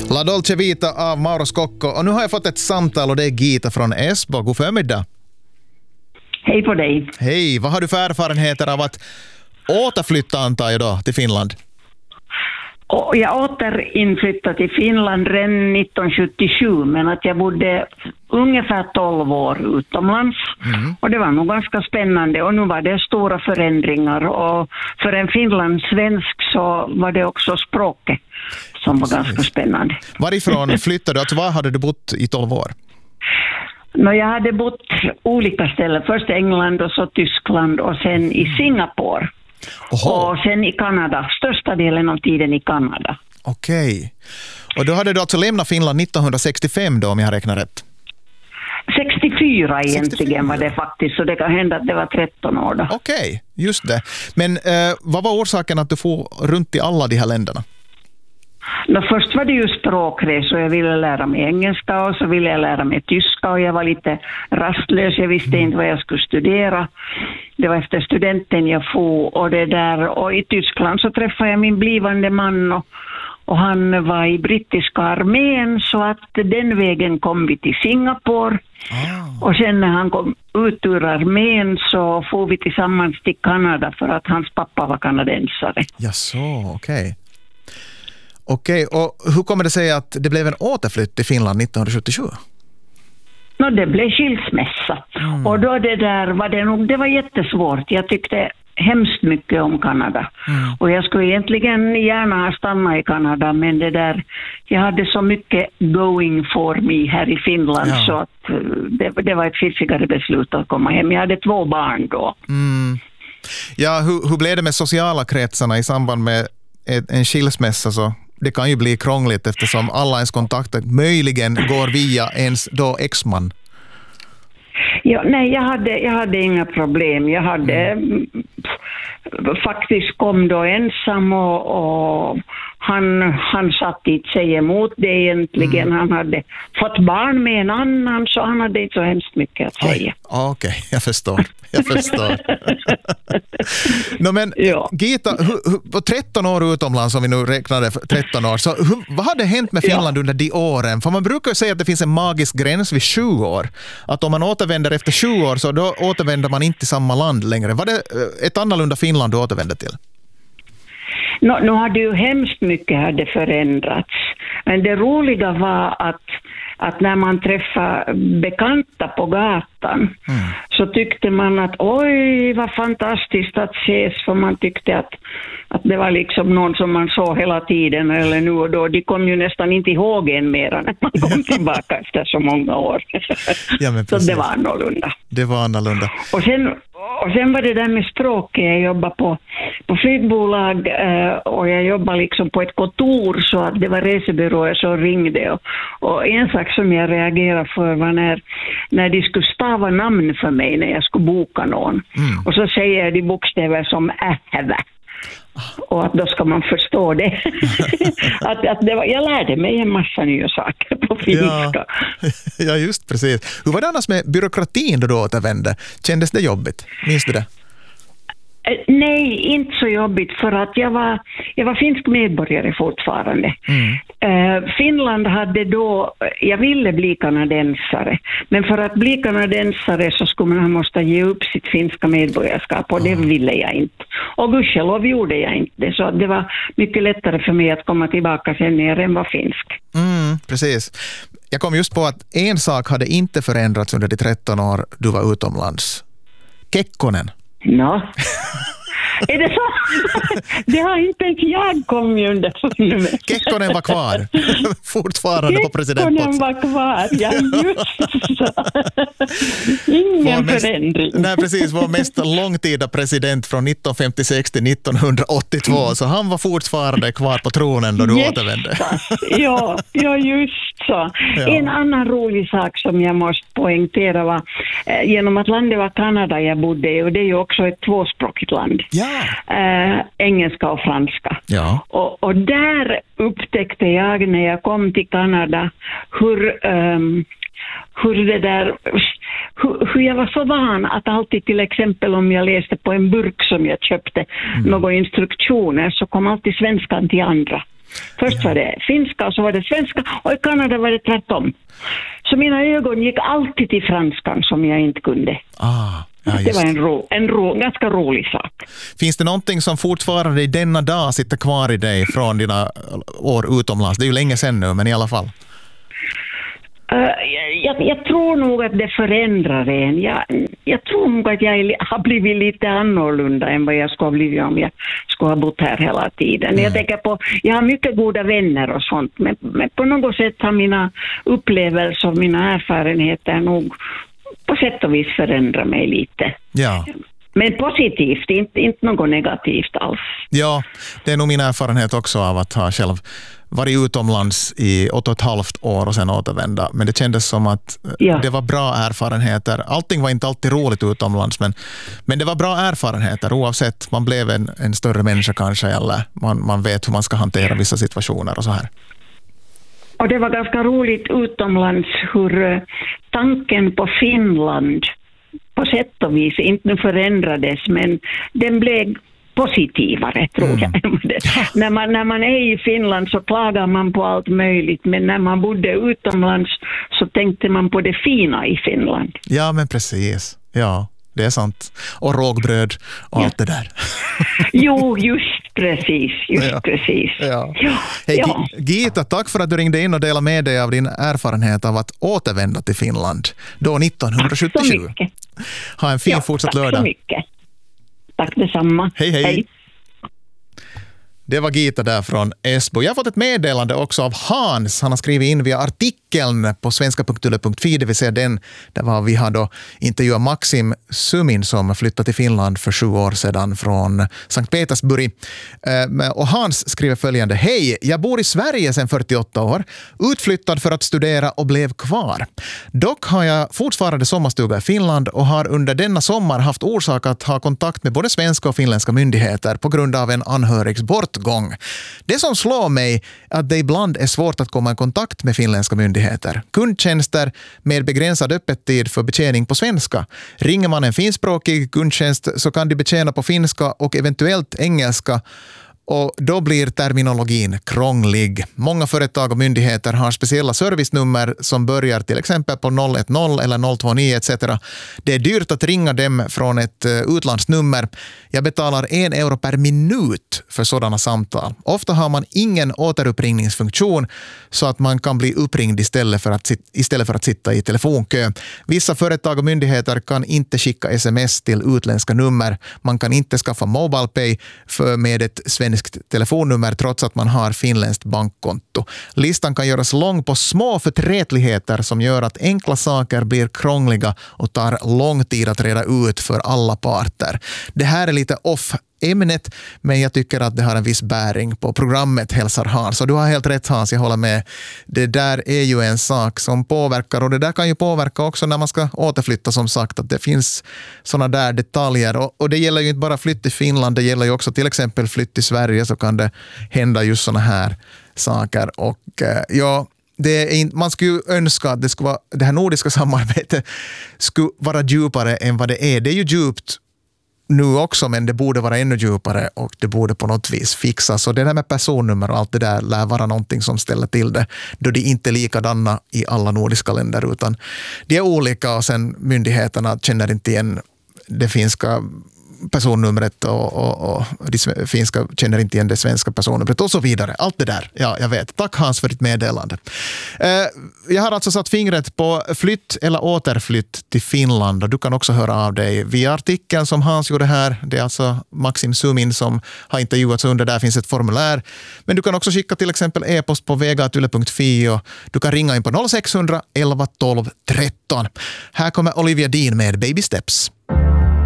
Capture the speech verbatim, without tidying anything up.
La Dolce Vita av Mauro Scocco. Och nu har jag fått ett samtal och det är Gita från Esbo. God förmiddag. Hej på dig. Hej, vad har du för erfarenheter av att återflytta antar jag då till Finland? Och jag återinflyttade till Finland redan nittonhundrasjuttiosju, men att jag bodde ungefär tolv år utomlands. Mm. Och det var nog ganska spännande och nu var det stora förändringar och för en finlandssvensk så var det också språket som var ganska spännande. Varifrån flyttade du? Alltså, var hade du bott i tolv år? No, jag hade bott olika ställen. Först England och så Tyskland och sen i Singapore. Oho. Och sen i Kanada. Största delen av tiden i Kanada. Okej. Och då hade du alltså lämnat Finland nittonhundrasextiofem då om jag räknar rätt? sextiofyra egentligen sextiofyra var det faktiskt. Så det kan hända att det var tretton år då. Okej, just det. Men eh, vad var orsaken att du får runt i alla de här länderna? No, först var det ju språkresor. Jag ville lära mig engelska och så ville jag lära mig tyska och jag var lite rastlös. Jag visste mm. inte vad jag skulle studera. Det var efter studenten jag for och det där. Och i Tyskland så träffade jag min blivande man och, och han var i brittiska armén så att den vägen kom vi till Singapore. Oh. Och sen när han kom ut ur armén så får vi tillsammans till Kanada för att hans pappa var kanadensare. Ja, så, okej. Okay. Okej, och hur kommer det sig att det blev en återflytt till Finland nittonhundrasjuttiosju? No, det blev skilsmässa. Mm. Och då det där var det nog, det var jättesvårt. Jag tyckte hemskt mycket om Kanada. Mm. Och jag skulle egentligen gärna ha stannat i Kanada, men det där, jag hade så mycket going for me här i Finland ja. Så att det, det var ett fiffigare beslut att komma hem. Jag hade två barn då. Mm. Ja, hur, hur blev det med sociala kretsarna i samband med en skilsmässa så? Det kan ju bli krångligt eftersom alla ens kontakter möjligen går via ens då exman. Ja, nej, jag hade, jag hade inga problem. Jag hade mm. faktiskt kom då ensam och, och han, han satt inte sig emot det egentligen. Mm. Han hade fått barn med en annan så han hade inte så hemskt mycket att säga. Okej, okay, jag förstår. Jag förstår. no, men ja. Gita, hur, hur, på tretton år utomlands, om vi nu räknade tretton år, så hur, vad hade hänt med Finland ja. Under de åren? För man brukar ju säga att det finns en magisk gräns vid sju år. Att om man återvänder efter sju år så då återvänder man inte till samma land längre. Var det ett annorlunda Finland du återvände till? No, nu hade ju hemskt mycket hade förändrats. Men det roliga var att, att när man träffade bekanta på gatan mm. så tyckte man att oj vad fantastiskt att ses, för man tyckte att, att det var liksom någon som man såg hela tiden eller nu och då. De kom ju nästan inte ihåg en mera när man kom tillbaka efter så många år. Ja, men så det var annorlunda. Det var annorlunda. Och sen Och sen var det där med språket. Jag jobbade på, på flygbolag eh, och jag jobbade liksom på ett kontor så att det var resebyråer som ringde. Och, och en sak som jag reagerade för var när, när de skulle stava namn för mig när jag skulle boka någon. Mm. Och så säger de bokstäver som ähvä. Och att då ska man förstå det. att, att det var, jag lärde mig en massa nya saker på finska. Ja, ja, just precis. Hur var det annars med byråkratin då du återvände? Kändes det jobbigt? Minns du det? Nej, inte så jobbigt för att jag var, jag var finsk medborgare fortfarande. Mm. Uh, Finland hade då, jag ville bli kanadensare, men för att bli kanadensare så skulle man måste ge upp sitt finska medborgarskap och mm. det ville jag inte. Och gudskelov gjorde jag inte det, så det var mycket lättare för mig att komma tillbaka sen när jag redan var finsk. Mm, precis. Jag kom just på att en sak hade inte förändrats under de tretton år du var utomlands. Kekkonen. No. Är det så? Det har inte ens jag kommit under. Kekkonen var kvar. Fortfarande Kekkonen på presidentposten. Kekkonen var kvar, ja just så. Ingen mest, förändring. Nej, precis. Vår mest långtida president från nittonhundrafemtiosex till nittonhundraåttiotvå. Mm. Så han var fortfarande kvar på tronen då du yes. återvände. ja, ja, just så. Ja. En annan rolig sak som jag måste poängtera var eh, genom att landet var Kanada jag bodde och det är ju också ett tvåspråkigt land. Ja. Äh, engelska och franska. Ja. Och, och där upptäckte jag när jag kom till Kanada hur, um, hur det där hur, hur jag var så van att alltid till exempel om jag läste på en burk som jag köpte mm. några instruktioner så kom alltid svenskan till andra. Först ja. var det finska och så var det svenska, och i Kanada var det tvärtom. Så mina ögon gick alltid till franskan som jag inte kunde. Ah. Ja, det var en, ro, en ro, ganska rolig sak. Finns det någonting som fortfarande i denna dag sitter kvar i dig från dina år utomlands? Det är ju länge sedan nu, men i alla fall. Uh, jag, jag tror nog att det förändrar en. Jag, jag tror nog att jag har blivit lite annorlunda än vad jag skulle ha blivit om jag skulle ha bott här hela tiden. Mm. Jag tänker på, jag har mycket goda vänner och sånt, men, men på något sätt har mina upplevelser och mina erfarenheter nog på sätt och vis förändra mig lite. Ja. Men positivt, inte, inte något negativt alls. Ja, det är nog min erfarenhet också av att ha själv varit utomlands i åtta och ett halvt år och sen återvända. Men det kändes som att ja. det var bra erfarenheter. Allting var inte alltid roligt utomlands, men, men det var bra erfarenheter oavsett. Man blev en, en större människa kanske, eller man, man vet hur man ska hantera vissa situationer och så här. Och det var ganska roligt utomlands hur tanken på Finland på sätt och vis inte förändrades, men den blev positivare, tror mm. jag. när, man, när man är i Finland så klagar man på allt möjligt, men när man bodde utomlands så tänkte man på det fina i Finland. Ja, men precis. Ja, det är sant. Och rågbröd och ja. allt det där. Jo, just precis. Just ja. precis. Ja. Ja. Hej, ja. Gita, tack för att du ringde in och delade med dig av din erfarenhet av att återvända till Finland då nittonhundrasjuttiosju. Tack så mycket. Ha en fin ja, fortsatt tack lördag. Tack så mycket. Tack detsamma. Hej, hej. hej. Det var Gita där från Esbo. Jag har fått ett meddelande också av Hans. Han har skrivit in via artikeln på svenska punkt yle punkt fi, det vill säga den där var vi har då intervjuat Maxim Sumin som flyttade till Finland för sju år sedan från Sankt Petersburg. Och Hans skriver följande: Hej, jag bor i Sverige sedan fyrtioåtta år, utflyttad för att studera och blev kvar. Dock har jag fortfarande sommarstuga i Finland och har under denna sommar haft orsak att ha kontakt med både svenska och finländska myndigheter på grund av en anhörigs bort gång. Det som slår mig är att det ibland är svårt att komma i kontakt med finländska myndigheter. Kundtjänster med begränsad öppettid för betjäning på svenska. Ringer man en finspråkig kundtjänst så kan de betjäna på finska och eventuellt engelska, och då blir terminologin krånglig. Många företag och myndigheter har speciella servicenummer som börjar till exempel på noll ett noll eller noll två nio et cetera. Det är dyrt att ringa dem från ett utlandsnummer. Jag betalar en euro per minut för sådana samtal. Ofta har man ingen återuppringningsfunktion så att man kan bli uppringd istället för att, istället för att sitta i telefonkö. Vissa företag och myndigheter kan inte skicka sms till utländska nummer. Man kan inte skaffa MobilePay för med ett svenskt telefonnummer trots att man har finländskt bankkonto. Listan kan göras lång på små förträtligheter som gör att enkla saker blir krångliga och tar lång tid att reda ut för alla parter. Det här är lite off ämnet, men jag tycker att det har en viss bäring på programmet, hälsar Hans. Så du har helt rätt, Hans, jag håller med. Det där är ju en sak som påverkar, och det där kan ju påverka också när man ska återflytta, som sagt, att det finns såna där detaljer, och, och det gäller ju inte bara flytt till Finland, det gäller ju också till exempel flytt till Sverige, så kan det hända just såna här saker. Och ja, det är inte, man skulle önska att det, skulle vara, det här nordiska samarbetet skulle vara djupare än vad det är. Det är ju djupt nu också, men det borde vara ännu djupare och det borde på något vis fixas. Och det där med personnummer och allt det där lär vara någonting som ställer till det, då de inte är likadana i alla nordiska länder, utan de är olika, och sen myndigheterna känner inte igen det finska personnumret och, och, och de finska känner inte igen det svenska personnumret och så vidare. Allt det där, ja, jag vet. Tack, Hans, för ditt meddelande. Eh, jag har alltså satt fingret på flytt eller återflytt till Finland, och du kan också höra av dig via artikeln som Hans gjorde här. Det är alltså Maxim Sumin som har intervjuats under. Där finns ett formulär. Men du kan också skicka till exempel e-post på vega at yle punkt fi, och du kan ringa in på noll sex hundra elva tolv tretton. Här kommer Olivia Dean med Baby Steps.